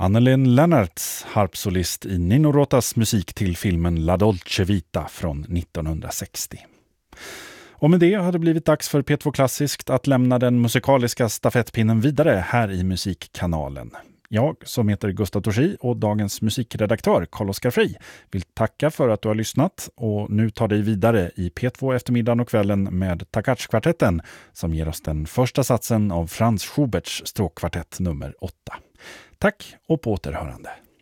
Anne-Lin Lennartz, harpsolist i Nino Rotas musik till filmen La Dolce Vita från 1960. Och med det har det blivit dags för P2 Klassiskt att lämna den musikaliska stafettpinnen vidare här i musikkanalen. Jag som heter Gustav Torsi och dagens musikredaktör Carl-Oskar Frey vill tacka för att du har lyssnat och nu tar dig vidare i P2 eftermiddagen och kvällen med Takacs-kvartetten som ger oss den första satsen av Franz Schuberts stråkkvartett nummer 8. Tack och på återhörande.